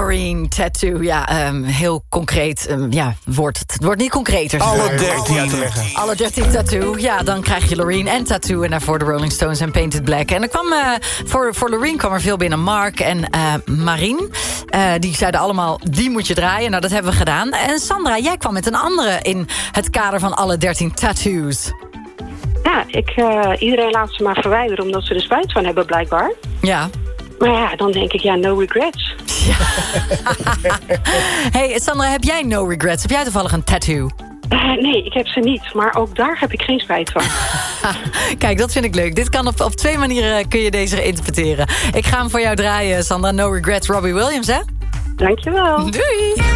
Loreen Tattoo. Ja, heel concreet woord. Het wordt niet concreter. Alle 13 Tattoo. Ja, dan krijg je Loreen en Tattoo. En daarvoor de Rolling Stones en Painted Black. En er kwam, voor Loreen kwam er veel binnen. Mark en Marien. Die zeiden allemaal, die moet je draaien. Nou, dat hebben we gedaan. En Sandra, jij kwam met een andere in het kader van alle 13 tattoos. Ja, iedereen laat ze maar verwijderen omdat ze er spijt van hebben, blijkbaar. Ja. Maar ja, dan denk ik, no regrets. Ja. Hey, Sandra, heb jij no regrets? Heb jij toevallig een tattoo? Nee, ik heb ze niet. Maar ook daar heb ik geen spijt van. Kijk, dat vind ik leuk. Dit kan op 2 manieren kun je deze interpreteren. Ik ga hem voor jou draaien, Sandra. No regrets, Robbie Williams, hè? Dankjewel. Doei!